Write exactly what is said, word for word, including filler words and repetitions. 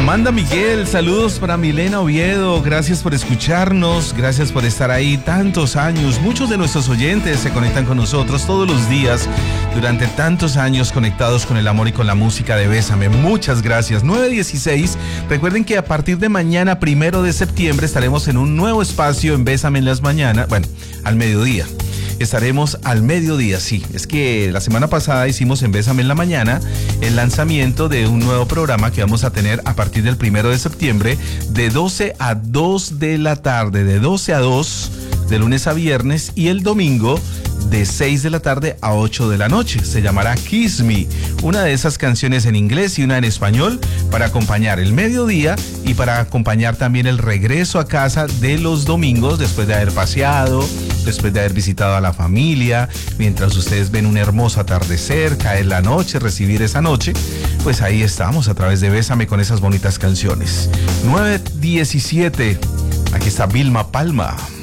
Amanda Miguel, saludos para Milena Oviedo, gracias por escucharnos, gracias por estar ahí tantos años. Muchos de nuestros oyentes se conectan con nosotros todos los días durante tantos años conectados con el amor y con la música de Bésame. Muchas gracias. nueve dieciséis, recuerden que a partir de mañana, primero de septiembre, estaremos en un nuevo espacio en Bésame en las mañanas, bueno, al mediodía. Estaremos al mediodía, sí. Es que la semana pasada hicimos en Bésame en la mañana el lanzamiento de un nuevo programa que vamos a tener a partir del primero de septiembre de doce a dos de la tarde, de doce a dos, de lunes a viernes, y el domingo de seis de la tarde a ocho de la noche. Se llamará Kiss Me, una de esas canciones en inglés y una en español para acompañar el mediodía y para acompañar también el regreso a casa de los domingos después de haber paseado, después de haber visitado a la familia, mientras ustedes ven un hermoso atardecer, caer la noche, recibir esa noche, pues ahí estamos a través de Bésame con esas bonitas canciones. nueve diecisiete, aquí está Vilma Palma.